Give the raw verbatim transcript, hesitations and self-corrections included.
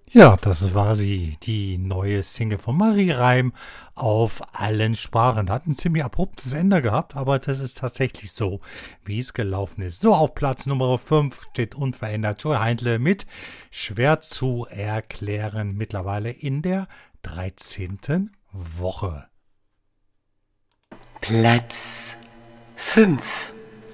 Ja, das war sie, die neue Single von Marie Reim auf allen Sprachen. Hat ein ziemlich abruptes Ende gehabt, aber das ist tatsächlich so, wie es gelaufen ist. So, auf Platz Nummer fünf steht unverändert Joy Heindle mit Schwer zu erklären, mittlerweile in der dreizehnten Woche. Platz fünf.